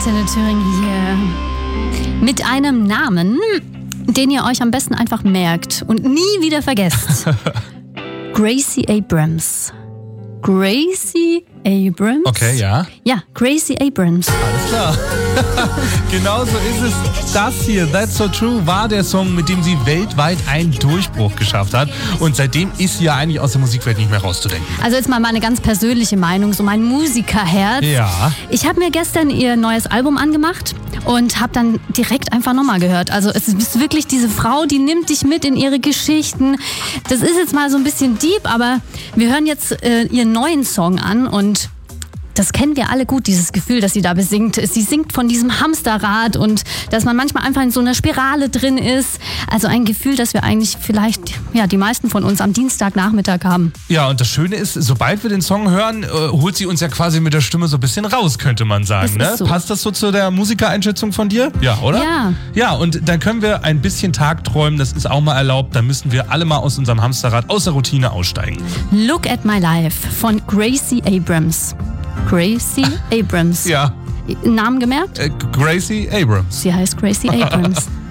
Antenne Thüringen hier. Mit einem Namen, den ihr euch am besten einfach merkt und nie wieder vergesst. Gracie Abrams. Gracie Abrams? Okay, ja. Ja, Gracie Abrams. Alles klar. Genauso ist es. Das hier, That's So True, war der Song, mit dem sie weltweit einen Durchbruch geschafft hat. Und seitdem ist sie ja eigentlich aus der Musikwelt nicht mehr rauszudenken. Also jetzt mal meine ganz persönliche Meinung, so mein Musikerherz. Ja. Ich habe mir gestern ihr neues Album angemacht und habe dann direkt einfach nochmal gehört. Also es ist wirklich diese Frau, die nimmt dich mit in ihre Geschichten. Das ist jetzt mal so ein bisschen deep, aber wir hören jetzt ihren neuen Song an und das kennen wir alle gut, dieses Gefühl, das sie da besingt. Sie singt von diesem Hamsterrad und dass man manchmal einfach in so einer Spirale drin ist. Also ein Gefühl, das wir eigentlich vielleicht, ja, die meisten von uns am Dienstagnachmittag haben. Ja, und das Schöne ist, sobald wir den Song hören, holt sie uns ja quasi mit der Stimme so ein bisschen raus, könnte man sagen. Ne? So. Passt das so zu der Musikereinschätzung von dir? Ja, oder? Ja. Ja, und dann können wir ein bisschen tagträumen, das ist auch mal erlaubt. Dann müssen wir alle mal aus unserem Hamsterrad, aus der Routine aussteigen. Look at My Life von Gracie Abrams. Gracie Abrams. Ja. Namen gemerkt? Gracie Abrams. Sie heißt Gracie Abrams.